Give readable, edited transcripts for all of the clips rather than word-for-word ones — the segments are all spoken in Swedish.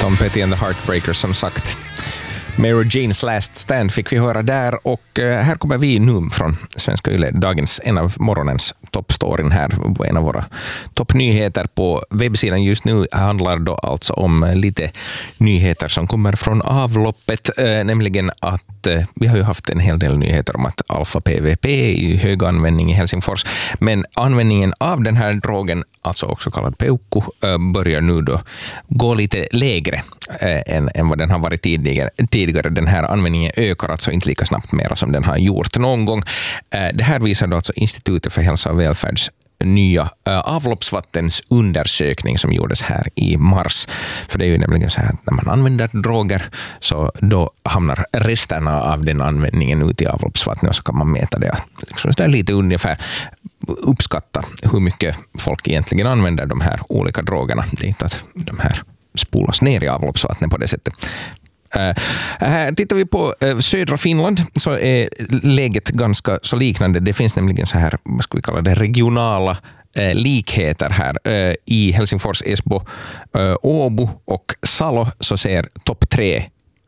Tom Petty and the Heartbreakers som sagt. Mary Janes Last Stand fick vi höra där, och här kommer vi nu från Svenska Yle, dagens en av morgonens toppstoryn här, en av våra toppnyheter på webbsidan just nu handlar då alltså om lite nyheter som kommer från avloppet, nämligen att vi har ju haft en hel del nyheter om att alfa-PVP i hög användning i Helsingfors, men användningen av den här drogen, alltså också kallad peukku, börjar nu då gå lite lägre än vad den har varit tidigare. Den här användningen ökar alltså inte lika snabbt mer som den har gjort någon gång. Det här visar då alltså Institutet för hälsa och välfärds nya avloppsvattensundersökning som gjordes här i mars. För det är ju nämligen så här att när man använder droger så då hamnar resterna av den användningen ut i avloppsvattnet, och så kan man mäta det. Så det är lite ungefär uppskatta hur mycket folk egentligen använder de här olika drogerna. Det är inte att de här spolas ner i avloppsvattnet på det sättet. Tittar vi på södra Finland så är läget ganska så liknande. Det finns nämligen så här, vad ska vi kalla det, regionala likheter här. I Helsingfors, Esbo, Åbo och Salo så ser topp 3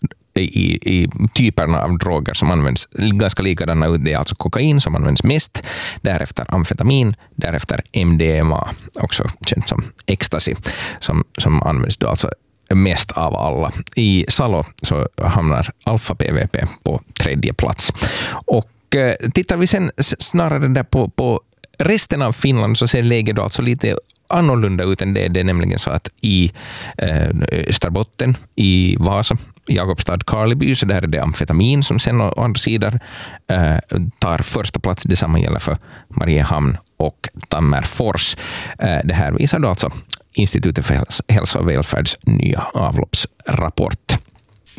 i typerna av droger som används ganska likadana ut. Det är alltså kokain som används mest, därefter amfetamin, därefter MDMA, också känt som ecstasy, som används då alltså mest av alla. I Salo så hamnar alfa-PVP på 3:e plats. Och tittar vi sen snarare där på resten av Finland så ser läget då alltså lite annorlunda ut än det. Det är nämligen så att i Österbotten, i Vasa, Jakobstad, Karleby, så där är det amfetamin som sen å andra sidan tar första plats. Detsamma gäller för Mariehamn och Tammerfors. Det här visar då alltså Institutet för hälsa och välfärds nya avloppsrapport.